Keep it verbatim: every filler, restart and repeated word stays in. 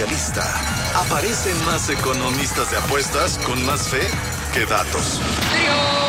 especialista. Aparecen más economistas de apuestas con más fe que datos.